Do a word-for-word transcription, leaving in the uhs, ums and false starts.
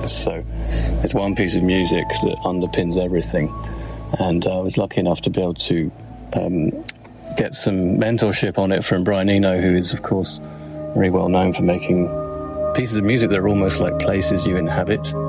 things. So it's one piece of music that underpins everything. And I was lucky enough to be able to um, get some mentorship on it from Brian Eno, who is, of course, very well known for making pieces of music that are almost like places you inhabit.